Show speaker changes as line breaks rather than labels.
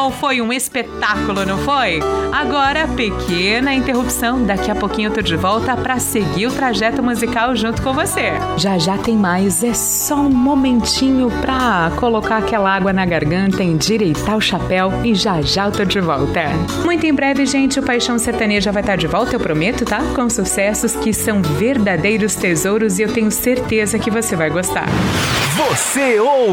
Chapéu foi um espetáculo, não foi? Agora, pequena interrupção. Daqui a pouquinho eu tô de volta pra seguir o trajeto musical junto com você. Já já tem mais. É só um momentinho pra colocar aquela água na garganta, endireitar o chapéu e já já eu tô de volta. Muito em breve, gente, o Paixão Sertaneja vai estar de volta, eu prometo, tá? Com sucessos que são verdadeiros tesouros e eu tenho certeza que você vai gostar.
Você ouve